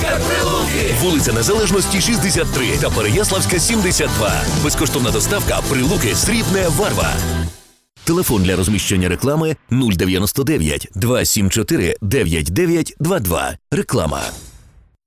Супермаркет Прилуки. Вулиця Незалежності, 63 та Переяславська, 72. Безкоштовна доставка. Прилуки, Срібне, Варва. Телефон для розміщення реклами 099 274 9922. Реклама.